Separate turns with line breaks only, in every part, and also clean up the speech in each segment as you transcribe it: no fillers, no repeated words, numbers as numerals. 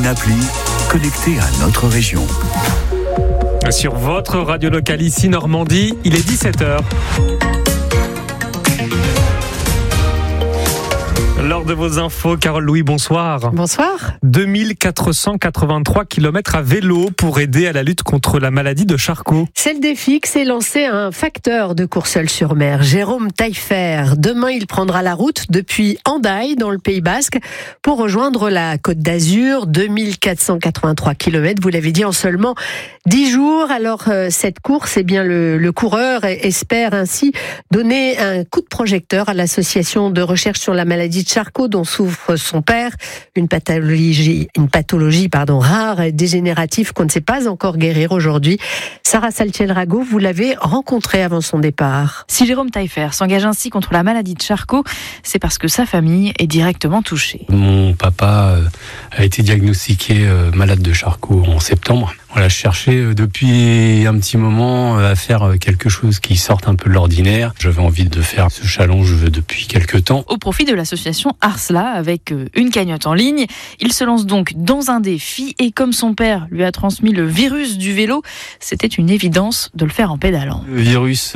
une appli connectée à notre région.
Sur votre radio locale ici Normandie, il est 17h. Lors de vos infos, Carole Louis, bonsoir.
Bonsoir.
2483 km à vélo pour aider à la lutte contre la maladie de Charcot.
C'est le défi que s'est lancé un facteur de Courseulles-sur-Mer, Jérôme Taillefer. Demain, il prendra la route depuis Hendaye, dans le Pays Basque, pour rejoindre la Côte d'Azur. 2483 km, vous l'avez dit, en seulement 10 jours. Alors, cette course, le coureur espère ainsi donner un coup de projecteur à l'association de recherche sur la maladie de Charcot dont souffre son père, une pathologie rare et dégénérative qu'on ne sait pas encore guérir aujourd'hui. Sarah Saltiel-Rago, vous l'avez rencontré avant son départ.
Si Jérôme Taillefer s'engage ainsi contre la maladie de Charcot, c'est parce que sa famille est directement touchée.
Mon papa a été diagnostiqué malade de Charcot en septembre. Voilà, je cherchais depuis un petit moment à faire quelque chose qui sorte un peu de l'ordinaire. J'avais envie de faire ce challenge depuis quelques temps.
Au profit de l'association Arsla, avec une cagnotte en ligne, il se lance donc dans un défi et comme son père lui a transmis le virus du vélo, c'était une évidence de le faire en pédalant.
Le virus,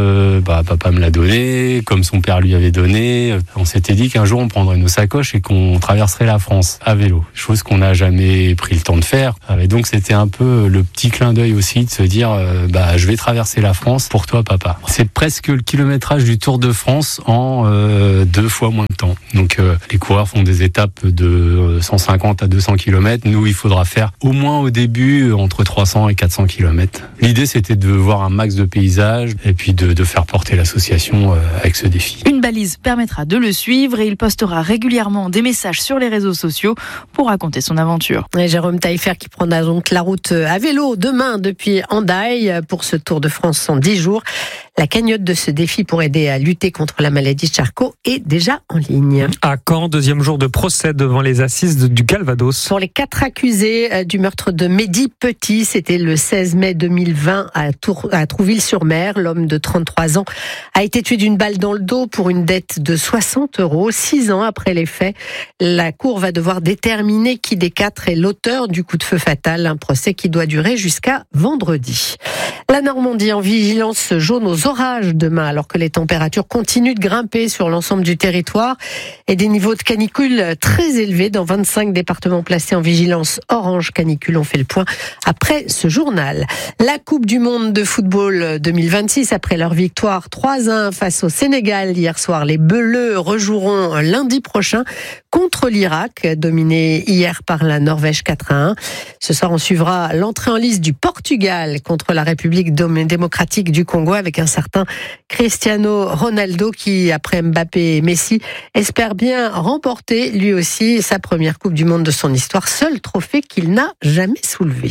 papa me l'a donné, comme son père lui avait donné. On s'était dit qu'un jour on prendrait nos sacoches et qu'on traverserait la France à vélo. Chose qu'on n'a jamais pris le temps de faire. Et donc c'était un peu le petit clin d'œil aussi de se dire je vais traverser la France pour toi papa. C'est presque le kilométrage du Tour de France en 2 fois moins de temps. Donc les coureurs font des étapes de 150 à 200 km. Nous, il faudra faire au moins au début entre 300 et 400 km. L'idée, c'était de voir un max de paysages et puis de faire porter l'association avec ce défi.
Une balise permettra de le suivre et il postera régulièrement des messages sur les réseaux sociaux pour raconter son aventure.
Et Jérôme Taillefer qui prendra donc la route à vélo demain depuis Hendaye pour ce Tour de France en 10 jours. La cagnotte de ce défi pour aider à lutter contre la maladie de Charcot est déjà en ligne.
À Caen, deuxième jour de procès devant les assises du Calvados.
Pour les 4 accusés du meurtre de Mehdi Petit, c'était le 16 mai 2020 à Trouville-sur-Mer. L'homme de 33 ans a été tué d'une balle dans le dos pour une dette de 60 €. 6 ans après les faits, la Cour va devoir déterminer qui des 4 est l'auteur du coup de feu fatal. Un procès qui doit durer jusqu'à vendredi. La Normandie en vigilance jaune aux orages demain, alors que les températures continuent de grimper sur l'ensemble du territoire et des niveaux de canicule très élevés dans 25 départements placés en vigilance orange canicule. On fait le point après ce journal. La Coupe du Monde de football 2026, après leur victoire 3-1 face au Sénégal hier soir, les Bleus rejoueront lundi prochain contre l'Irak, dominé hier par la Norvège 4-1. Ce soir, on suivra l'entrée en lice du Portugal contre la République démocratique du Congo avec un certain Cristiano Ronaldo qui, après Mbappé et Messi, espère bien remporter lui aussi sa première Coupe du Monde de son histoire, seul trophée qu'il n'a jamais soulevé.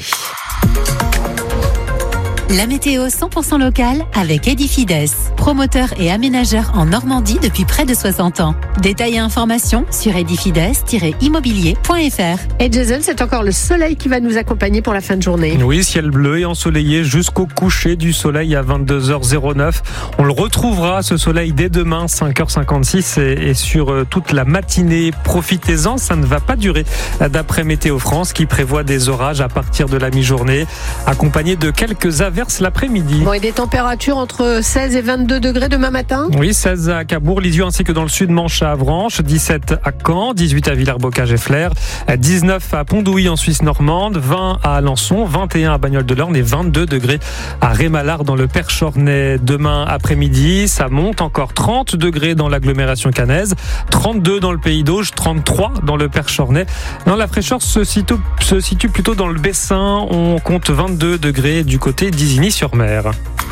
La météo 100% locale avec Edifides, promoteur et aménageur en Normandie depuis près de 60 ans. Détails et informations sur edifides-immobilier.fr.
Et Jason, c'est encore le soleil qui va nous accompagner pour la fin de journée.
Oui, ciel bleu et ensoleillé jusqu'au coucher du soleil à 22h09. On le retrouvera, ce soleil, dès demain, 5h56 et sur toute la matinée. Profitez-en, ça ne va pas durer. D'après Météo France, qui prévoit des orages à partir de la mi-journée, accompagnés de quelques averses l'après-midi.
Bon, et des températures entre 16 et 22 degrés demain matin ?
Oui, 16 à Cabourg, Lisieux ainsi que dans le sud Manche à Avranches, 17 à Caen, 18 à Villers-Bocage et Flers, 19 à Pont-Douy en Suisse normande, 20 à Alençon, 21 à Bagnoles-de-l'Orne et 22 degrés à Rémalard dans le Perchornais. Demain après-midi, ça monte encore 30 degrés dans l'agglomération caennaise, 32 dans le Pays d'Auge, 33 dans le Perchornais. Non, la fraîcheur se situe plutôt dans le Bessin, on compte 22 degrés du côté d'Isigny-sur-Mer.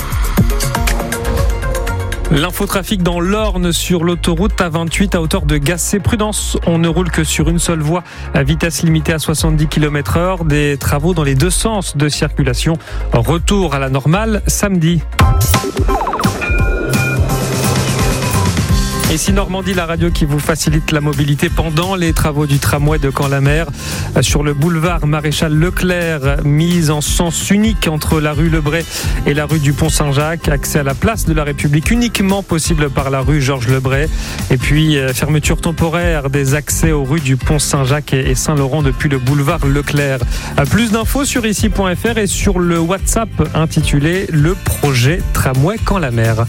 L'infotrafic dans l'Orne sur l'autoroute A28 à hauteur de Gassé. Prudence, on ne roule que sur une seule voie à vitesse limitée à 70 km/h. Des travaux dans les 2 sens de circulation. Retour à la normale samedi. Ici Normandie, la radio qui vous facilite la mobilité pendant les travaux du tramway de Caen-la-Mer. Sur le boulevard Maréchal Leclerc, mise en sens unique entre la rue Lebray et la rue du Pont-Saint-Jacques. Accès à la place de la République uniquement possible par la rue Georges Lebray. Et puis fermeture temporaire des accès aux rues du Pont-Saint-Jacques et Saint-Laurent depuis le boulevard Leclerc. Plus d'infos sur ici.fr et sur le WhatsApp intitulé Le projet tramway Caen-la-Mer.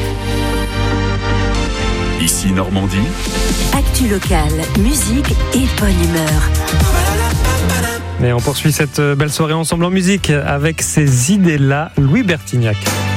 Ici Normandie.
Actu locale, musique et bonne humeur.
Et on poursuit cette belle soirée ensemble en musique avec ces idées-là, Louis Bertignac.